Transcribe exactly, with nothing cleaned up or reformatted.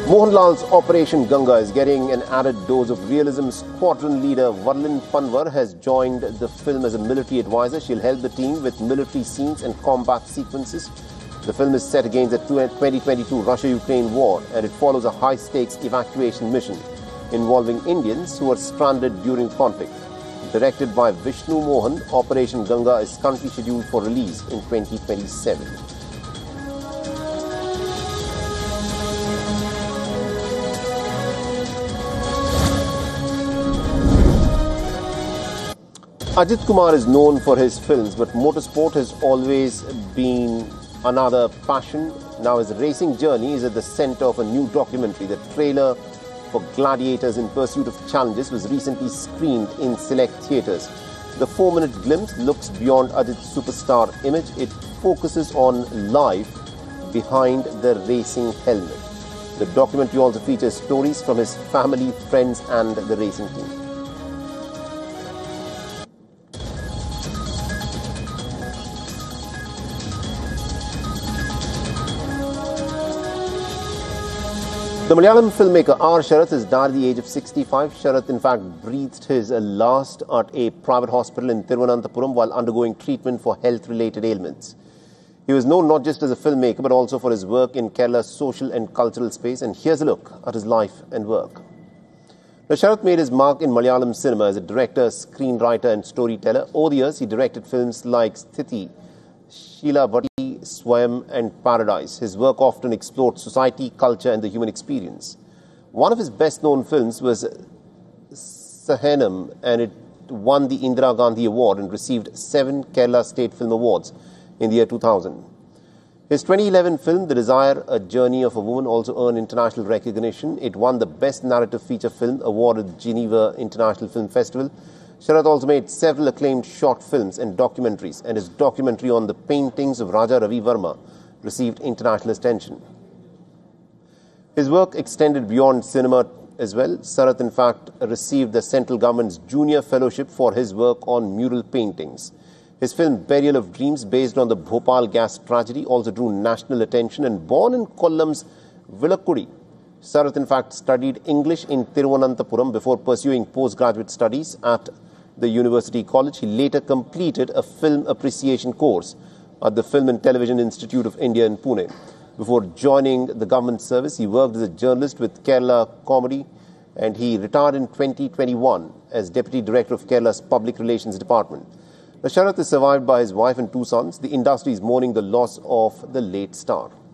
Mohanlal's Operation Ganga is getting an added dose of realism. Squadron leader Varlin Panwar has joined the film as a military advisor. She'll help the team with military scenes and combat sequences. The film is set against the twenty twenty-two Russia-Ukraine war, and it follows a high-stakes evacuation mission involving Indians who are stranded during conflict. Directed by Vishnu Mohan, Operation Ganga is currently scheduled for release in twenty twenty-seven. Ajit Kumar is known for his films, but motorsport has always been another passion. Now his racing journey is at the center of a new documentary. The trailer for Gladiators in Pursuit of Challenges was recently screened in select theatres. The four-minute glimpse looks beyond Ajit's superstar image. It focuses on life behind the racing helmet. The documentary also features stories from his family, friends and the racing team. The Malayalam filmmaker R. Sharath has died at the age of sixty-five. Sharath, in fact, breathed his last at a private hospital in Thiruvananthapuram while undergoing treatment for health-related ailments. He was known not just as a filmmaker, but also for his work in Kerala's social and cultural space. And here's a look at his life and work. Now, Sharath made his mark in Malayalam cinema as a director, screenwriter and storyteller. Over the years, he directed films like Sthiti, Sheila Bhatti, Swayam and Paradise. His work often explored society, culture and the human experience. One of his best-known films was Sahanam, and it won the Indira Gandhi Award and received seven Kerala State Film Awards in the year two thousand. His twenty eleven film, The Desire, A Journey of a Woman, also earned international recognition. It won the Best Narrative Feature Film award at Geneva International Film Festival. Sharath also made several acclaimed short films and documentaries, and his documentary on the paintings of Raja Ravi Verma received international attention. His work extended beyond cinema as well. Sharath, in fact, received the central government's Junior Fellowship for his work on mural paintings. His film Burial of Dreams, based on the Bhopal gas tragedy, also drew national attention. And born in Kollam's Villakkudi, Sharath, in fact, studied English in Thiruvananthapuram before pursuing postgraduate studies at the University College. He later completed a film appreciation course at the Film and Television Institute of India in Pune. Before joining the government service, he worked as a journalist with Kerala Comedy, and he retired in twenty twenty-one as Deputy Director of Kerala's Public Relations Department. Now, Sharath is survived by his wife and two sons. The industry is mourning the loss of the late star.